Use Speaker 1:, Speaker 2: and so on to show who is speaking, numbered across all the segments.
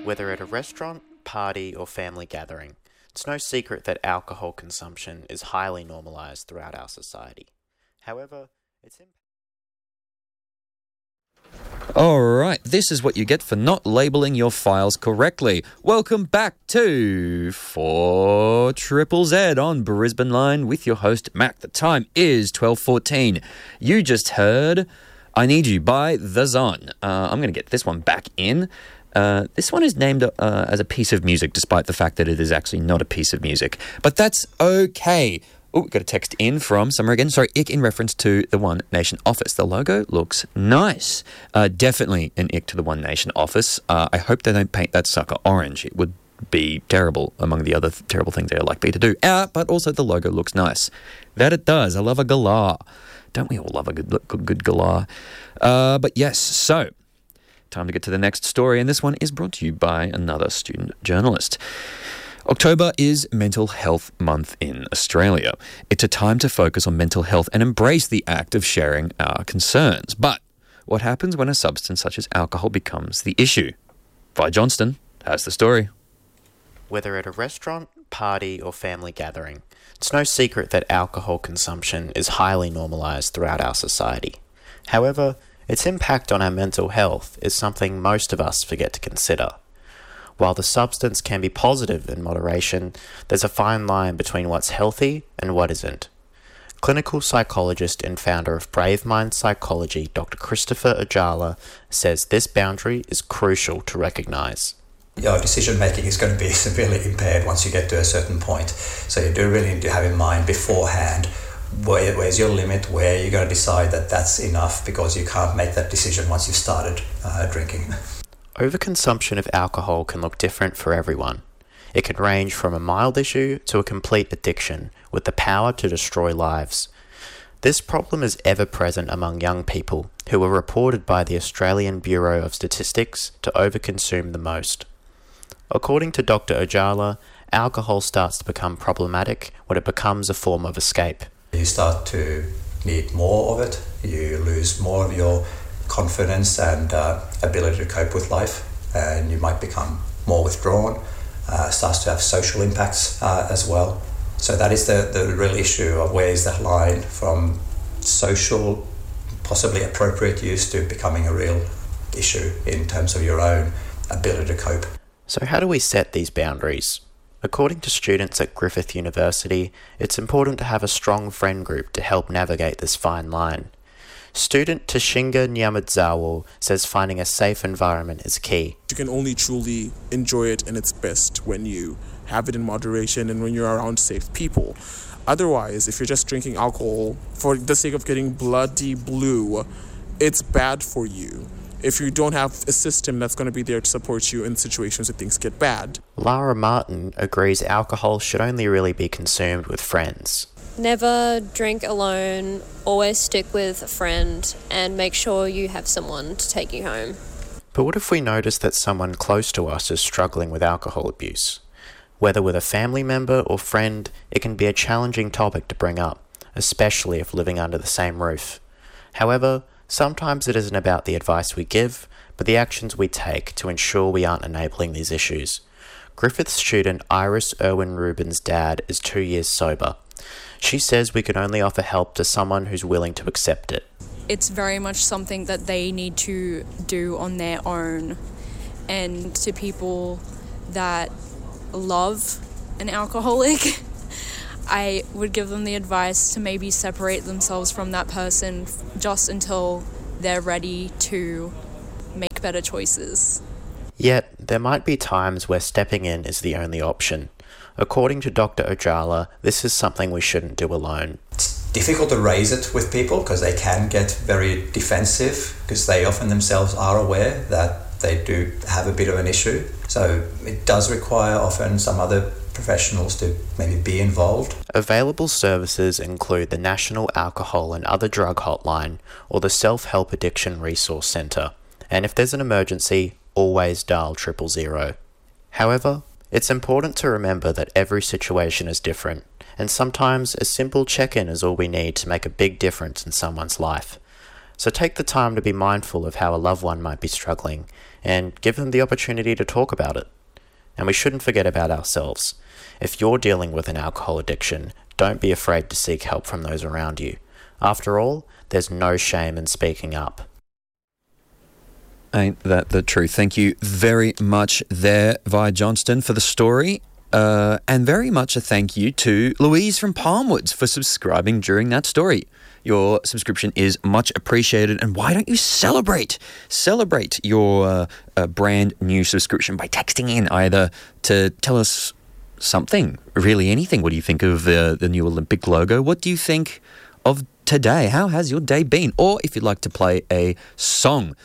Speaker 1: Whether at a restaurant, party, or family gathering, it's no secret that alcohol consumption is highly normalised throughout our society. However,
Speaker 2: Alright, this is what you get for not labelling your files correctly. Welcome back to 4 Triple Z on Brisbane Line with your host Mac. The time is 12:14. You just heard I Need You by The Zon. I'm going to get this one back in. This one is named as a piece of music, despite the fact that it is actually not a piece of music. But that's okay. Oh, we got a text in from somewhere again. Sorry, ick in reference to the One Nation office. The logo looks nice. Definitely an ick to the One Nation office. I hope they don't paint that sucker orange. It would be terrible among the other terrible things they are likely to do. But also the logo looks nice. That it does. I love a galah. Don't we all love a good galah? But yes, so time to get to the next story, and this one is brought to you by another student journalist. October is Mental Health Month in Australia. It's a time to focus on mental health and embrace the act of sharing our concerns. But what happens when a substance such as alcohol becomes the issue? Vi Johnston has the story.
Speaker 1: Whether at a restaurant, party, or family gathering, it's no secret that alcohol consumption is highly normalised throughout our society. However, its impact on our mental health is something most of us forget to consider. While the substance can be positive in moderation, there's a fine line between what's healthy and what isn't. Clinical psychologist and founder of Brave Mind Psychology, Dr. Christopher Ajala, says this boundary is crucial to recognise.
Speaker 3: Your decision making is going to be severely impaired once you get to a certain point. So you do really need to have in mind beforehand where's your limit, where you're going to decide that that's enough, because you can't make that decision once you've started drinking.
Speaker 1: Overconsumption of alcohol can look different for everyone. It can range from a mild issue to a complete addiction with the power to destroy lives. This problem is ever present among young people who are reported by the Australian Bureau of Statistics to overconsume the most. According to Dr. Ajala, alcohol starts to become problematic when it becomes a form of escape.
Speaker 3: You start to need more of it, you lose more of your confidence and ability to cope with life, and you might become more withdrawn, starts to have social impacts as well. So that is the real issue of where is that line from social, possibly appropriate use, to becoming a real issue in terms of your own ability to cope.
Speaker 1: So how do we set these boundaries? According to students at Griffith University, it's important to have a strong friend group to help navigate this fine line. Student Tashinga Nyamadzawo says finding a safe environment is key.
Speaker 4: You can only truly enjoy it in its best when you have it in moderation and when you're around safe people. Otherwise, if you're just drinking alcohol for the sake of getting bloody blue, it's bad for you if you don't have a system that's going to be there to support you in situations where things get bad.
Speaker 1: Lara Martin agrees alcohol should only really be consumed with friends.
Speaker 5: Never drink alone, always stick with a friend, and make sure you have someone to take you home.
Speaker 1: But what if we notice that someone close to us is struggling with alcohol abuse? Whether with a family member or friend, it can be a challenging topic to bring up, especially if living under the same roof. However, sometimes it isn't about the advice we give, but the actions we take to ensure we aren't enabling these issues. Griffith student Iris Irwin Rubin's dad is 2 years sober. She says we can only offer help to someone who's willing to accept it.
Speaker 6: It's very much something that they need to do on their own. And to people that love an alcoholic, I would give them the advice to maybe separate themselves from that person just until they're ready to make better choices.
Speaker 1: Yet, there might be times where stepping in is the only option. According to Dr. Ajala, this is something we shouldn't do alone.
Speaker 3: It's difficult to raise it with people because they can get very defensive, because they often themselves are aware that they do have a bit of an issue. So it does require often some other professionals to maybe be involved.
Speaker 1: Available services include the National Alcohol and Other Drug Hotline or the Self-Help Addiction Resource Centre. And if there's an emergency, always dial 000. However, it's important to remember that every situation is different, and sometimes a simple check-in is all we need to make a big difference in someone's life. So take the time to be mindful of how a loved one might be struggling and give them the opportunity to talk about it. And we shouldn't forget about ourselves. If you're dealing with an alcohol addiction, don't be afraid to seek help from those around you. After all, there's no shame in speaking up.
Speaker 2: Ain't that the truth? Thank you very much there, Vi Johnston, for the story. And very much a thank you to Louise from Palmwoods for subscribing during that story. Your subscription is much appreciated. And why don't you celebrate your brand new subscription by texting in either to tell us something, really anything. What do you think of the new Olympic logo? What do you think of today? How has your day been? Or if you'd like to play a song.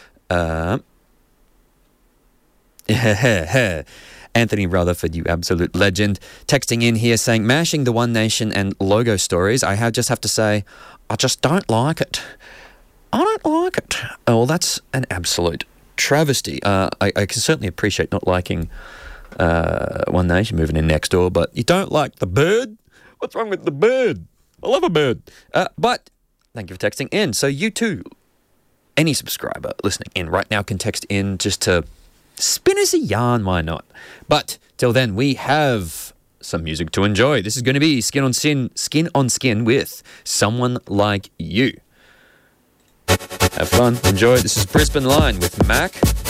Speaker 2: Anthony Rutherford, you absolute legend, texting in here saying, mashing the One Nation and logo stories, I just have to say, I just don't like it. I don't like it. Oh, well, that's an absolute travesty. I can certainly appreciate not liking One Nation moving in next door, but you don't like the bird? What's wrong with the bird? I love a bird. But thank you for texting in. So you too, any subscriber listening in right now can text in just to spin us a yarn, why not? But till then, we have some music to enjoy. This is going to be Skin on Skin with Someone Like You. Have fun, enjoy. This is Brisbane Line with Mac